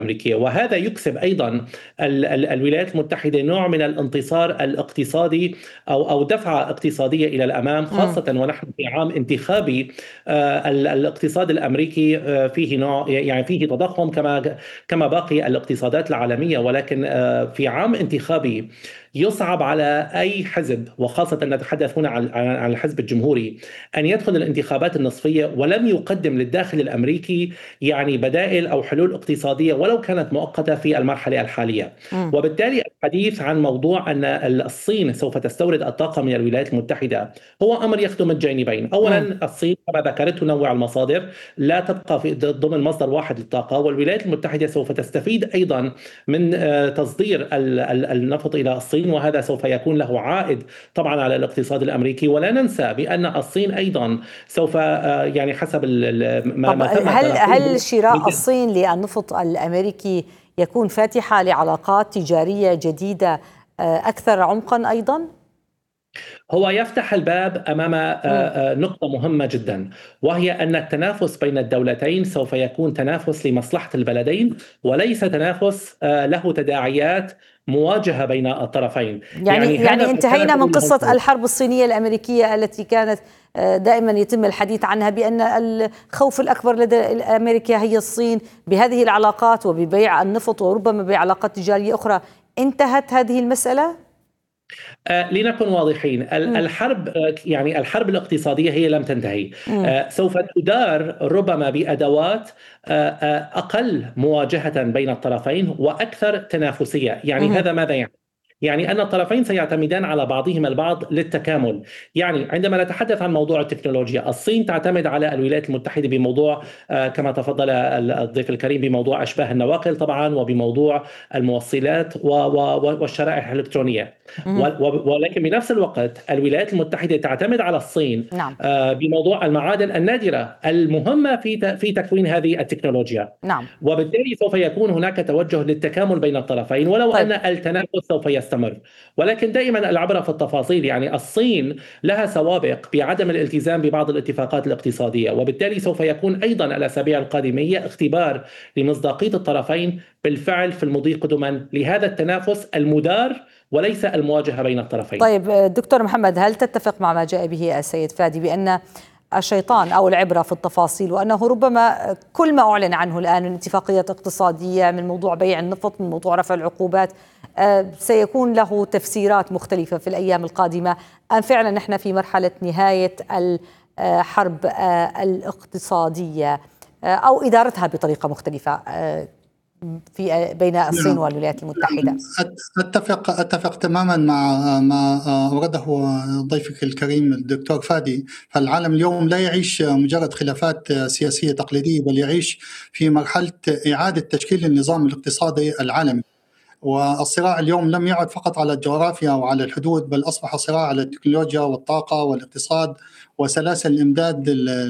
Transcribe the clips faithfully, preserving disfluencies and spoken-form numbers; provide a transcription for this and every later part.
الأمريكية، وهذا يكسب أيضا ال ال الولايات المتحدة نوع من الانتصار الاقتصادي أو أو دفعة اقتصادية إلى الأمام، مم. خاصة ونحن في عام انتخابي. آه، ال- الاقتصاد الأمريكي آه، فيه نوع، يعني فيه تضخم كما كما باقي الاقتصادات العالمية، ولكن آه، في عام انتخابي يصعب على أي حزب، وخاصة نتحدث هنا عن عن- عن الحزب الجمهوري، أن يدخل الانتخابات النصفية ولم يقدم للداخل الأمريكي يعني بدائل أو حلول اقتصادية ولو كانت مؤقتة في المرحلة الحالية. مم. وبالتالي الحديث عن موضوع أن الصين سوف تستورد الطاقة من الولايات المتحدة هو أمر يخدم الجانبين. مم. أولا، الصين كما ذكرت تنوع المصادر، لا تبقى في ضمن مصدر واحد للطاقة، والولايات المتحدة سوف تستفيد أيضا من آه، تصدير ال- ال- النفط إلى الصين، وهذا سوف يكون له عائد طبعا على الاقتصاد الأمريكي. ولا ننسى بأن الصين أيضا سوف آه، يعني حسب ال- ال- ما طب ما تم هل هل تناقله. شراء الصين للنفط الأمريكي يكون فاتحة لعلاقات تجارية جديدة آه، أكثر عمقا أيضا؟ هو يفتح الباب امام آه، مم. آه، نقطه مهمه جدا، وهي ان التنافس بين الدولتين سوف يكون تنافس لمصلحه البلدين، وليس تنافس آه، له تداعيات مواجهه بين الطرفين. يعني يعني هذا يعني ما كان انتهينا من تقوله قصة الحرب الصينية الأمريكية التي كانت آه، دائما يتم الحديث عنها بأن الخوف الأكبر لدى أمريكا هي الصين بهذه العلاقات وببيع النفط وربما بعلاقات تجارية أخرى. انتهت هذه المسألة؟ آه، لنكن واضحين. ال- مم. الحرب آه، يعني الحرب الاقتصادية هي لم تنتهي. مم. آه، سوف تدار ربما بأدوات آه، آه، أقل مواجهة بين الطرفين وأكثر تنافسية. يعني مم. هذا ماذا يعني؟ يعني أن الطرفين سيعتمدان على بعضهما البعض للتكامل. يعني عندما نتحدث عن موضوع التكنولوجيا، الصين تعتمد على الولايات المتحدة بموضوع آه، كما تفضل الضيف الكريم بموضوع أشباه النواقل طبعا، وبموضوع الموصلات و- و- والشرائح الإلكترونية. مم. ولكن بنفس الوقت الولايات المتحدة تعتمد على الصين نعم. آه، بموضوع المعادن النادرة المهمة في في تكوين هذه التكنولوجيا. نعم. وبالتالي سوف يكون هناك توجه للتكامل بين الطرفين، ولو طيب. أن التنافس سوف يستمر. ولكن دائما العبرة في التفاصيل. يعني الصين لها سوابق بعدم الالتزام ببعض الاتفاقات الاقتصادية، وبالتالي سوف يكون أيضا الأسابيع القادمة هي اختبار لمصداقية الطرفين بالفعل في المضي قدما لهذا التنافس المدار وليس المواجهة بين الطرفين. طيب دكتور محمد، هل تتفق مع ما جاء به السيد فادي بأن الشيطان أو العبرة في التفاصيل، وأنه ربما كل ما أعلن عنه الآن من اتفاقيات اقتصادية، من موضوع بيع النفط، من موضوع رفع العقوبات، آه، سيكون له تفسيرات مختلفة في الأيام القادمة؟ أم فعلا نحن في مرحلة نهاية الحرب آه، الاقتصادية آه، أو إدارتها بطريقة مختلفة آه، في بين الصين نعم، والولايات المتحدة؟ أتفق أتفق تماما مع ما أورده ضيفك الكريم الدكتور فادي. فالعالم اليوم لا يعيش مجرد خلافات سياسية تقليدية، بل يعيش في مرحلة إعادة تشكيل النظام الاقتصادي العالمي. والصراع اليوم لم يعد فقط على الجغرافيا وعلى الحدود، بل أصبح صراع على التكنولوجيا والطاقة والاقتصاد وسلاسل الإمداد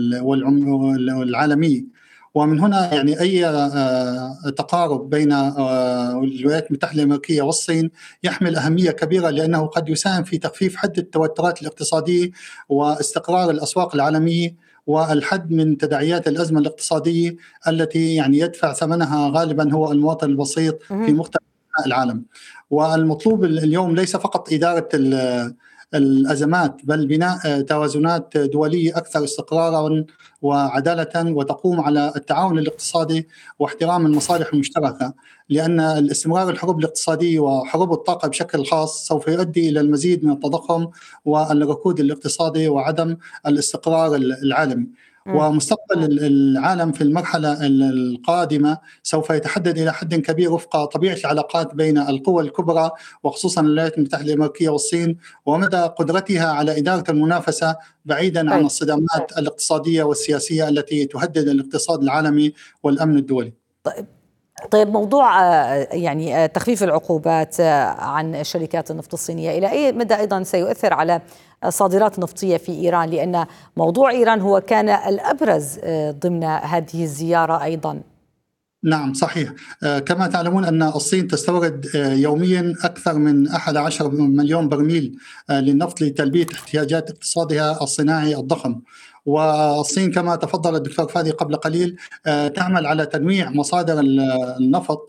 العالمية. ومن هنا يعني أي تقارب بين الولايات المتحدة الأمريكية والصين يحمل أهمية كبيرة، لأنه قد يساهم في تخفيف حدة التوترات الاقتصادية واستقرار الأسواق العالمية والحد من تداعيات الأزمة الاقتصادية التي يعني يدفع ثمنها غالبا هو المواطن البسيط في مختلف العالم. والمطلوب اليوم ليس فقط إدارة الأزمات، بل بناء توازنات دولية أكثر استقرارا وعدالة وتقوم على التعاون الاقتصادي واحترام المصالح المشتركة، لأن الاستمرار الحروب الاقتصادية وحروب الطاقة بشكل خاص سوف يؤدي إلى المزيد من التضخم والركود الاقتصادي وعدم الاستقرار العالمي. ومستقبل العالم في المرحلة القادمة سوف يتحدد إلى حد كبير وفق طبيعة العلاقات بين القوى الكبرى، وخصوصا الولايات المتحدة الأمريكية والصين، ومدى قدرتها على إدارة المنافسة بعيدا عن الصدامات الاقتصادية والسياسية التي تهدد الاقتصاد العالمي والأمن الدولي. طيب. طيب موضوع يعني تخفيف العقوبات عن الشركات النفط الصينية إلى أي مدى أيضا سيؤثر على صادرات نفطية في إيران؟ لأن موضوع إيران هو كان الأبرز ضمن هذه الزيارة أيضا. نعم صحيح. كما تعلمون أن الصين تستورد يوميا أكثر من أحد عشر مليون برميل للنفط لتلبية احتياجات اقتصادها الصناعي الضخم. والصين كما تفضل الدكتور فادي قبل قليل تعمل على تنويع مصادر النفط